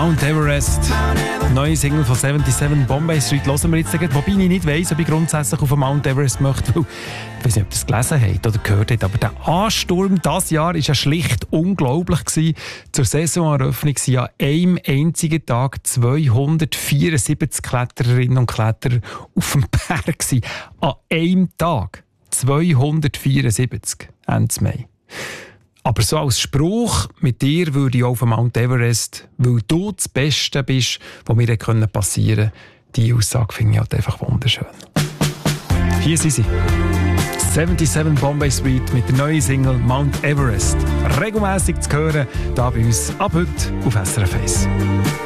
Mount Everest, neue Single von 77 Bombay Street, hören wir jetzt gleich, wobei ich nicht weiss, ob ich grundsätzlich auf den Mount Everest möchte, weil ich weiß nicht, ob ihr es gelesen habt oder gehört habt, aber der Ansturm dieses Jahr war ja schlicht unglaublich gewesen. Zur Saisoneröffnung waren ja an einem einzigen Tag 274 Klettererinnen und Kletterer auf dem Berg gewesen. An einem Tag 274, Ende Mai. Aber so als Spruch, mit dir würde ich auf den Mount Everest, weil du das Beste bist, was mir passieren konnte. Diese Aussage finde ich halt einfach wunderschön. Hier sind sie. 77 Bombay Street mit der neuen Single Mount Everest. Regelmässig zu hören, hier bei uns ab heute auf SRF 1.